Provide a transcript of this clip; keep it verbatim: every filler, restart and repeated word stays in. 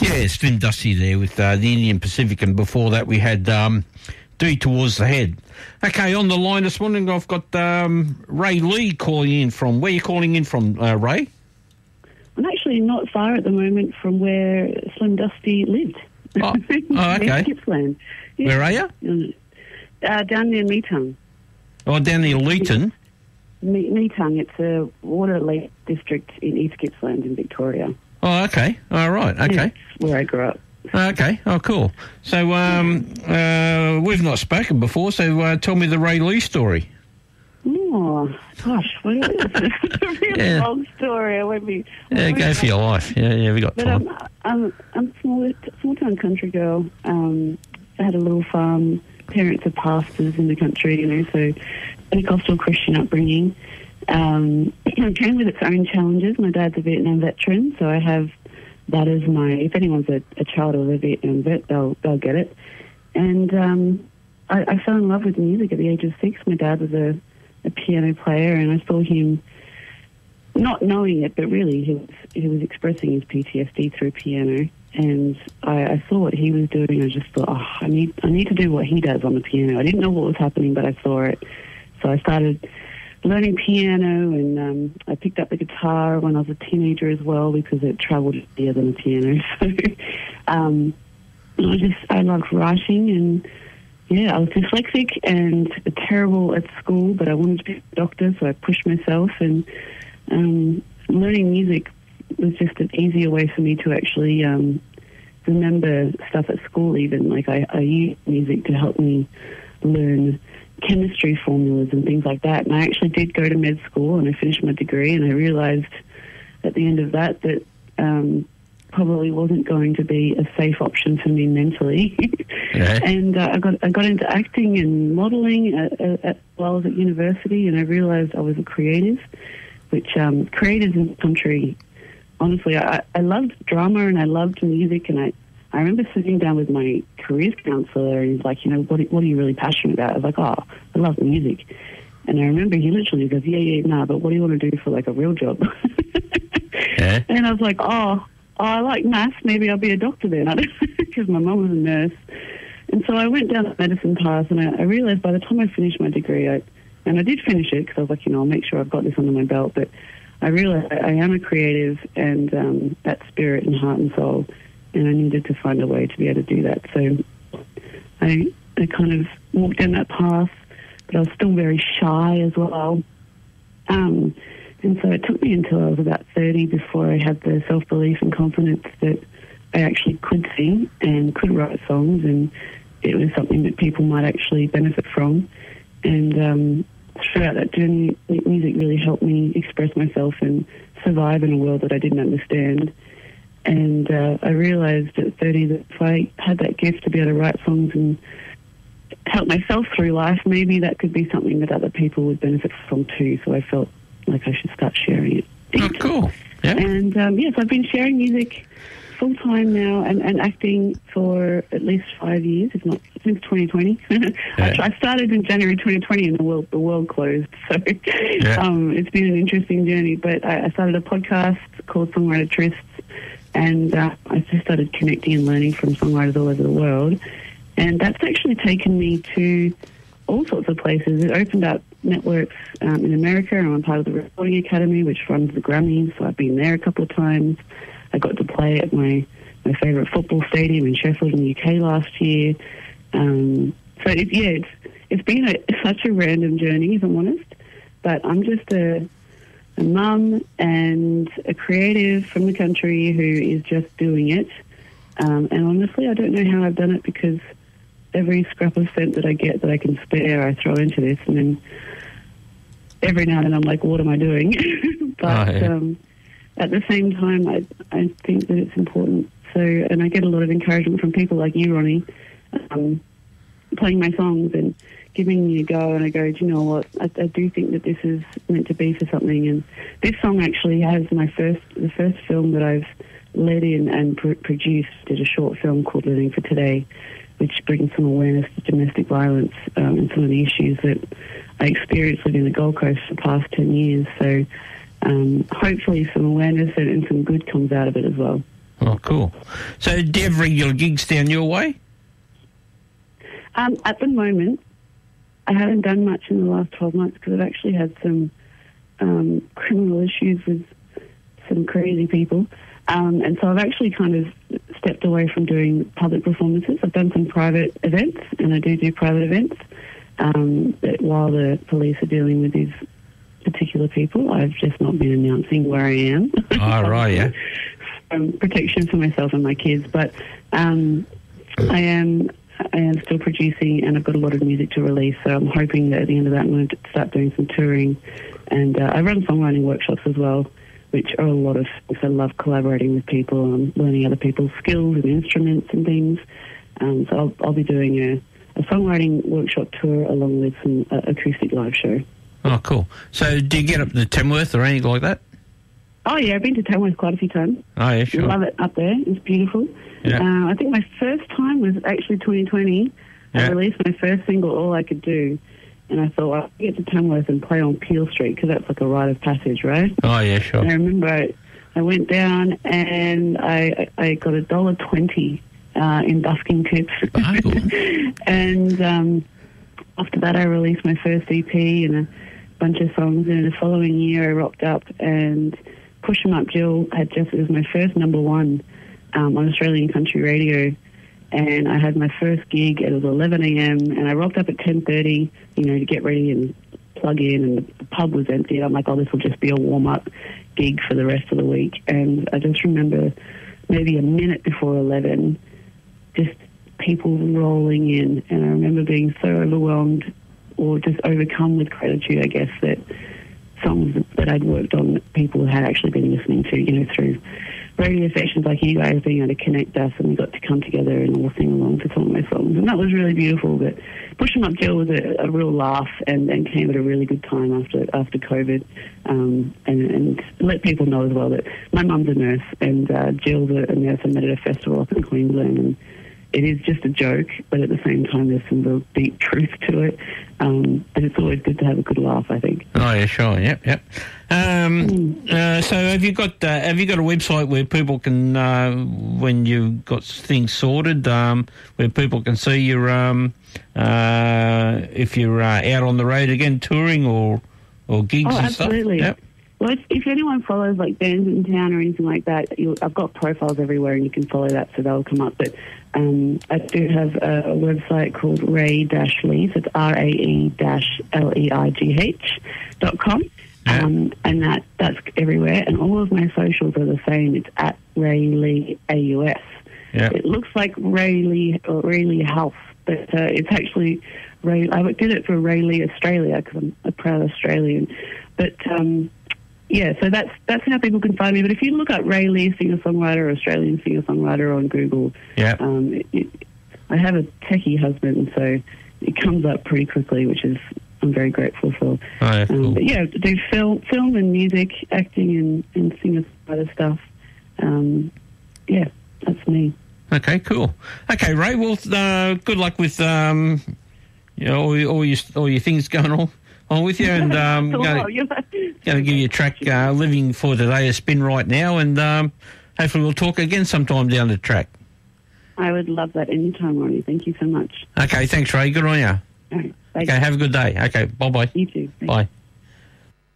Yeah, Slim Dusty there with uh, the Indian Pacific, and before that we had um, D Towards the Head. Okay, on the line this morning I've got um, Ray Lee calling in from... Where are you calling in from, uh, Ray? I'm actually not far at the moment from where Slim Dusty lived. Oh, oh okay. Gippsland. Yeah. Where are you? Uh, down near Meetung. Oh, down near Leeton? Me- Meetung, it's a water lake district in East Gippsland in Victoria. Oh, okay. All right, okay. That's where I grew up. Okay, oh, cool. So, um, uh, we've not spoken before, so uh, tell me the Ray Lee story. Oh, gosh, what is this? It's a really Yeah. long story. I won't be... Yeah, go for your life. Yeah, yeah, we got But time. I'm, I'm, I'm a small, small-town country girl. Um, I had a little farm. Parents are pastors in the country, you know, so Pentecostal Christian upbringing. Um, it came with its own challenges. My dad's a Vietnam veteran, so I have that as my... If anyone's a, a child of a Vietnam vet, they'll, they'll get it. And um, I, I fell in love with music at the age of six. My dad was a, a piano player, and I saw him... not knowing it, but really he was, he was expressing his P T S D through piano. And I, I saw what he was doing. I just thought, oh, I need I need to do what he does on the piano. I didn't know what was happening, but I saw it. So I started learning piano, and um, I picked up the guitar when I was a teenager as well, because it travelled easier than a piano. So um, I just, I loved writing, and yeah, I was dyslexic and terrible at school, but I wanted to be a doctor, so I pushed myself, and um, learning music was just an easier way for me to actually um, remember stuff at school even. Like I, I used music to help me learn chemistry formulas and things like that. And I actually did go to med school, and I finished my degree, and I realised at the end of that that um, probably wasn't going to be a safe option for me mentally. Yeah. And uh, I got I got into acting and modelling at, at, while I was at university, and I realised I was a creative, which um, creators in the country... Honestly, I, I loved drama and I loved music, and I, I remember sitting down with my careers counsellor, and he's like, you know, what, what are you really passionate about? I was like, oh, I love music. And I remember he literally goes, yeah, yeah, nah, but what do you want to do for, like, a real job? Yeah. And I was like, oh, oh, I like maths, maybe I'll be a doctor then, because my mum was a nurse. And so I went down the medicine path, and I, I realised by the time I finished my degree, I, and I did finish it, because I was like, you know, I'll make sure I've got this under my belt, but I realised I am a creative, and um, that spirit and heart and soul, and I needed to find a way to be able to do that. So I, I kind of walked down that path, but I was still very shy as well. Um, and so it took me until I was about thirty before I had the self-belief and confidence that I actually could sing and could write songs, and it was something that people might actually benefit from. And um, throughout that journey, music really helped me express myself and survive in a world that I didn't understand. And uh, I realised at thirty that if I had that gift to be able to write songs and help myself through life, maybe that could be something that other people would benefit from too. So I felt like I should start sharing it. Oh, cool. Yeah. And um, yes, I've been sharing music full time now, and, and acting for at least five years, if not since twenty twenty. Yeah. I, I started in January twenty twenty, and the world the world closed. So yeah. um, it's been an interesting journey. But I, I started a podcast called Songwriter Trysts, and uh, I just started connecting and learning from songwriters all over the world. And that's actually taken me to all sorts of places. It opened up networks um, in America, and I'm part of the Recording Academy, which runs the Grammys, so I've been there a couple of times. I got to play at my, my favourite football stadium in Sheffield in the U K last year. Um, so, it, yeah, it's, it's been a, such a random journey, if I'm honest, but I'm just a, a mum and a creative from the country who is just doing it. Um, and honestly, I don't know how I've done it, because every scrap of cent that I get that I can spare, I throw into this, and then every now and then I'm like, what am I doing? but oh, yeah. um, at the same time, I, I think that it's important. So, and I get a lot of encouragement from people like you, Ronnie, um, playing my songs and giving me a go, and I go, do you know what, I, I do think that this is meant to be for something. And this song actually has my first, the first film that I've led in and pr- produced, did a short film called Living for Today, which brings some awareness to domestic violence um, and some of the issues that I experienced living in the Gold Coast for the past ten years. So um, hopefully some awareness and, and some good comes out of it as well. Oh, cool. So do you have regular gigs down your way? Um, at the moment, I haven't done much in the last twelve months because I've actually had some um, criminal issues with some crazy people. Um, and so I've actually kind of stepped away from doing public performances. I've done some private events, and I do do private events. Um, but while the police are dealing with these particular people, I've just not been announcing where I am. Oh, right, yeah. um, protection for myself and my kids. But um, I am I am still producing, and I've got a lot of music to release. So I'm hoping that at the end of that, I'm going to start doing some touring. And uh, I run songwriting workshops as well, which are a lot of things. I love collaborating with people and learning other people's skills and instruments and things. Um, so I'll, I'll be doing a, a songwriting workshop tour along with some uh, acoustic live show. Oh, cool. So do you get up to Tamworth or anything like that? Oh, yeah, I've been to Tamworth quite a few times. Oh, yeah, sure. Love it up there. It's beautiful. Yeah. Uh, I think my first time was actually twenty twenty. Yeah. I released my first single, All I Could Do, and I thought, well, I'll get to Tamworth and play on Peel Street because that's like a rite of passage, right? Oh, yeah, sure. And I remember I, I went down and I, I got a dollar twenty uh, in busking tips. Oh, cool. And um, after that, I released my first E P and a bunch of songs. And the following year, I rocked up and Push 'Em Up Jill had just, it was my first number one um, on Australian country radio. And I had my first gig. It was eleven a.m. and I rocked up at ten thirty, you know, to get ready and plug in. And the pub was empty. I'm like, oh, this will just be a warm-up gig for the rest of the week. And I just remember maybe a minute before eleven, just people rolling in. And I remember being so overwhelmed or just overcome with gratitude, I guess, that songs that I'd worked on that people had actually been listening to, you know, through radio stations like you guys being able to connect us, and we got to come together and all sing along to some of my songs. And that was really beautiful. But Push 'Em Up Jill was a, a real laugh and, and came at a really good time after after COVID. Um, and, and let people know as well that my mum's a nurse and uh, Jill's a nurse I met at a festival up in Queensland. And it is just a joke, but at the same time, there's some real deep truth to it. Um, but it's always good to have a good laugh, I think. Oh yeah, sure, yep, yep. Um, mm. uh, so have you got uh, have you got a website where people can, uh, when you've got things sorted, um, where people can see your um, uh, if you're uh, out on the road again touring or or gigs oh, and absolutely. stuff? Yep. Well, if, if anyone follows like bands in town or anything like that, you, I've got profiles everywhere and you can follow that, so they'll come up. But um, I do have a, a website called Rae-Leigh, so it's R A E L E I G H dot com, yeah. um, and that, that's everywhere. And all of my socials are the same. It's at Rae-Leigh A U S. Yeah. It looks like Rae-Leigh or Rae-Leigh Health, but uh, it's actually Ray. I did it for Rae-Leigh Australia because I'm a proud Australian. But um, yeah, so that's that's how people can find me. But if you look up Rae-Leigh singer-songwriter or Australian singer-songwriter on Google, yeah. um, it, it, I have a techie husband, so it comes up pretty quickly, which is I'm very grateful for. Oh, yeah, cool. um, but yeah, do film, film and music, acting and, and singer-songwriter stuff. Um, yeah, that's me. Okay, cool. Okay, Ray. Well, uh, good luck with um, you know all, all your all your things going on. On with you, and um, going to give you a track, uh, Living for Today, a spin right now, and um, hopefully we'll talk again sometime down the track. I would love that anytime, Ronnie. Thank you so much. Okay, thanks, Ray. Good on you. All right, bye. Okay, have a good day. Okay, bye-bye. You too. Thanks. Bye.